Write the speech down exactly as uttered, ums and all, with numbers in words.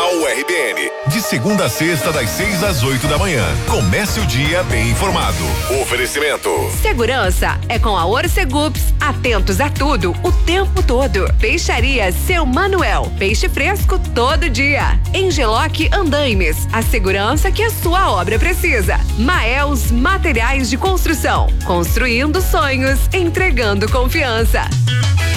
Jornal U R B N. De segunda a sexta, das seis às oito da manhã. Comece o dia bem informado. Oferecimento. Segurança é com a Orcegups. Atentos a tudo, o tempo todo. Peixaria Seu Manuel. Peixe fresco todo dia. Engeloc Andaimes. A segurança que a sua obra precisa. Maels Materiais de Construção. Construindo sonhos, entregando confiança.